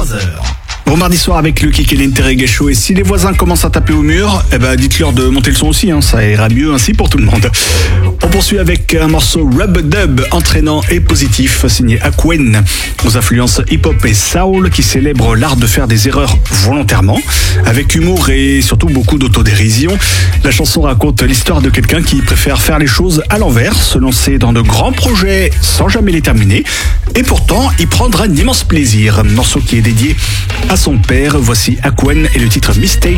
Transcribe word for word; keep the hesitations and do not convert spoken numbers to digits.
vingt-trois heures. Bon mardi soir avec le Kick et l'Interreggae Show. Et si les voisins commencent à taper au mur, eh ben dites-leur de monter le son aussi, hein, ça ira mieux ainsi pour tout le monde. On poursuit avec un morceau Rub Dub entraînant et positif signé Aquen, aux influences hip-hop et soul, qui célèbre l'art de faire des erreurs volontairement, avec humour et surtout beaucoup d'autodérision. La chanson raconte l'histoire de quelqu'un qui préfère faire les choses à l'envers, se lancer dans de grands projets sans jamais les terminer, et pourtant y prendre un immense plaisir. Un morceau qui est dédié à son père. Voici Aquen et le titre Mistake